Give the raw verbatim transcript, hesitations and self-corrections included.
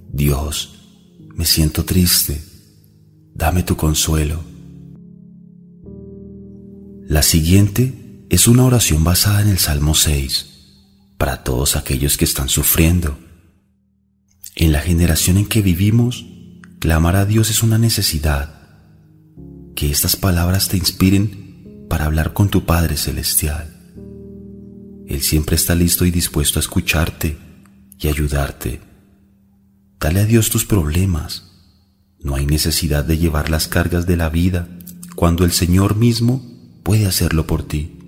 Dios, me siento triste, dame tu consuelo. La siguiente es una oración basada en el Salmo seis, para todos aquellos que están sufriendo. En la generación en que vivimos, clamar a Dios es una necesidad. Que estas palabras te inspiren para hablar con tu Padre Celestial. Él siempre está listo y dispuesto a escucharte y ayudarte. Dale a Dios tus problemas. No hay necesidad de llevar las cargas de la vida cuando el Señor mismo puede hacerlo por ti.